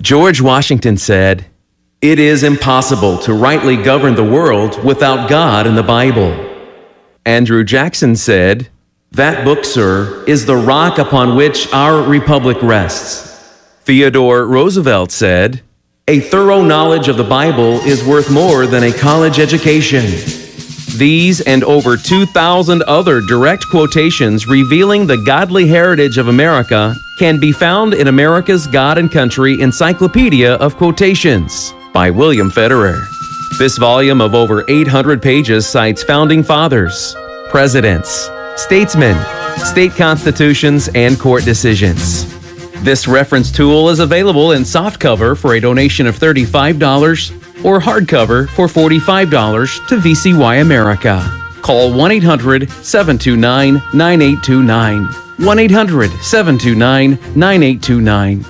George Washington said, "It is impossible to rightly govern the world without God in the Bible." Andrew Jackson said, "That book, sir, is the rock upon which our republic rests." Theodore Roosevelt said, "A thorough knowledge of the Bible is worth more than a college education." These and over 2,000 other direct quotations revealing the godly heritage of America can be found in America's God and Country Encyclopedia of Quotations by William Federer. This volume of over 800 pages cites founding fathers, presidents, statesmen, state constitutions, and court decisions. This reference tool is available in softcover for a donation of $35 or hardcover for $45 to VCY America. Call 1-800-729-9829. 1-800-729-9829.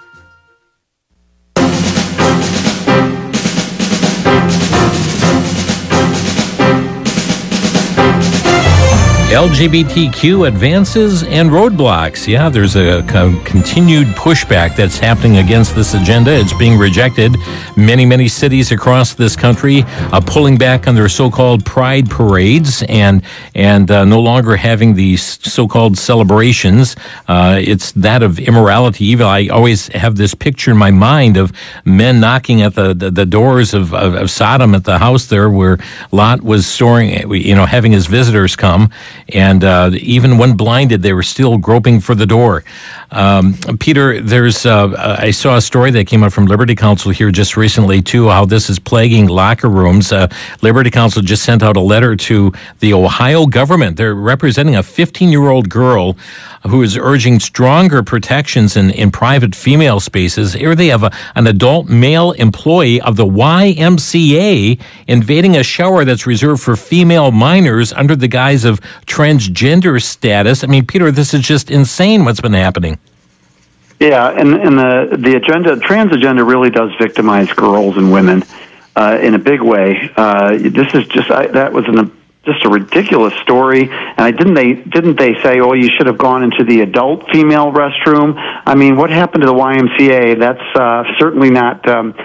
LGBTQ advances and roadblocks. Yeah, there's a continued pushback that's happening against this agenda. It's being rejected. Many cities across this country are pulling back on their so-called pride parades and no longer having these so-called celebrations. It's that of immorality, evil. I always have this picture in my mind of men knocking at the doors of Sodom at the house there where Lot was storing, having his visitors come. And even when blinded, they were still groping for the door. Peter, I saw a story that came out from Liberty Counsel here just recently, too, how this is plaguing locker rooms. Liberty Counsel just sent out a letter to the Ohio government. They're representing a 15-year-old girl who is urging stronger protections in private female spaces. Here they have an adult male employee of the YMCA invading a shower that's reserved for female minors under the guise of transgender status. I mean, Peter, this is just insane what's been happening. Yeah, and the agenda, trans agenda, really does victimize girls and women in a big way. This is just just a ridiculous story. And didn't they say, oh, you should have gone into the adult female restroom? I mean, what happened to the YMCA? That's certainly not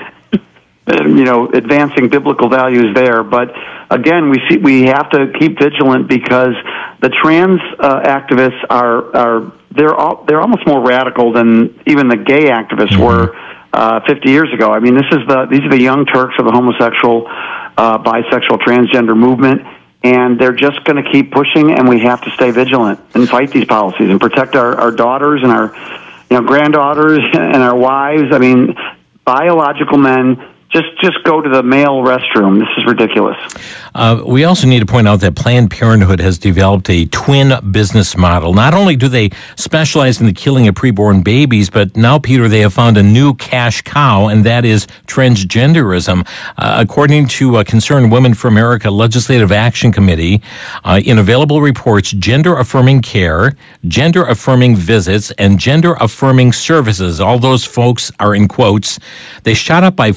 advancing biblical values there. But again, we have to keep vigilant because the trans activists they're almost more radical than even the gay activists were 50 years ago. I mean, these are the young Turks of the homosexual, bisexual, transgender movement, and they're just going to keep pushing. And we have to stay vigilant and fight these policies and protect our daughters and our granddaughters and our wives. I mean, biological men. Just go to the male restroom. This is ridiculous. We also need to point out that Planned Parenthood has developed a twin business model. Not only do they specialize in the killing of preborn babies, but now, Peter, they have found a new cash cow, and that is transgenderism. According to Concerned Women for America Legislative Action Committee, in available reports, gender-affirming care, gender-affirming visits, and gender-affirming services, all those folks are in quotes, they shot up by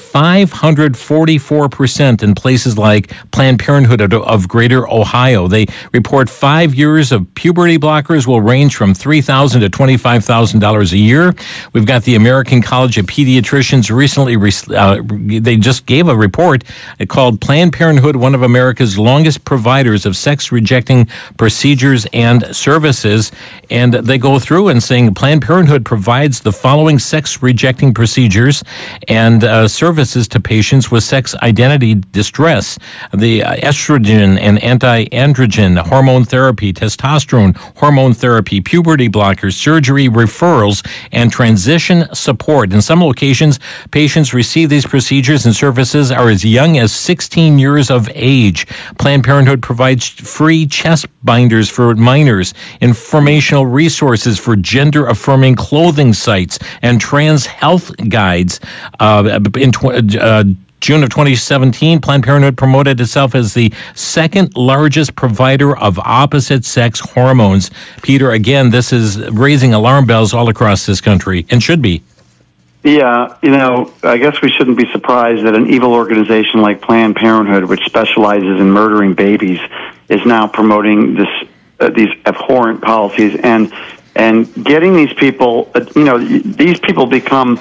544% in places like Planned Parenthood of Greater Ohio. They report 5 years of puberty blockers will range from $3,000 to $25,000 a year. We've got the American College of Pediatricians recently, they just gave a report called Planned Parenthood, one of America's longest providers of sex-rejecting procedures and services. And they go through and saying Planned Parenthood provides the following sex-rejecting procedures and services to patients with sex identity distress: the estrogen and anti-androgen hormone therapy, testosterone hormone therapy, puberty blockers, surgery referrals, and transition support. In some locations, patients receive these procedures and services are as young as 16 years of age. Planned Parenthood provides free chest binders for minors, informational resources for gender-affirming clothing sites, and trans health guides. In June of 2017, Planned Parenthood promoted itself as the second largest provider of opposite-sex hormones. Peter, again, this is raising alarm bells all across this country, and should be. Yeah, I guess we shouldn't be surprised that an evil organization like Planned Parenthood, which specializes in murdering babies, is now promoting these abhorrent policies and getting these people. These people become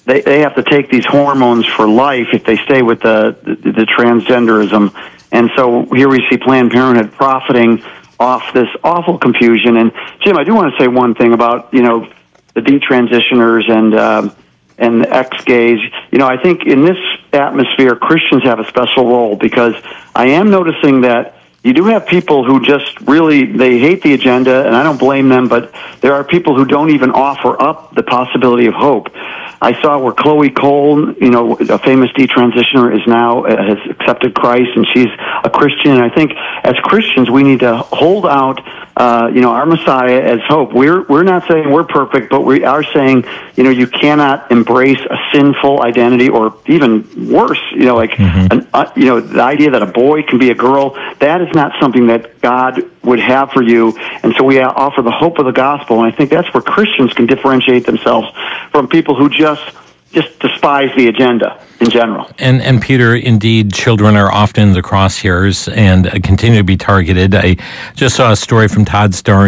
they have to take these hormones for life if they stay with the transgenderism. And so here we see Planned Parenthood profiting off this awful confusion. And Jim, I do want to say one thing about, the detransitioners and the ex-gays. I think in this atmosphere, Christians have a special role, because I am noticing that you do have people who just really, they hate the agenda, and I don't blame them, but there are people who don't even offer up the possibility of hope. I saw where Chloe Cole, a famous detransitioner, has accepted Christ, and she's a Christian. And I think as Christians, we need to hold out, our Messiah as hope. We're not saying we're perfect, but we are saying, you cannot embrace a sinful identity, or even worse, the idea that a boy can be a girl. That is not something that God would have for you. And so we offer the hope of the gospel. And I think that's where Christians can differentiate themselves from people who just despise the agenda in general. And Peter, indeed, children are often the crosshairs and continue to be targeted. I just saw a story from Todd Starnes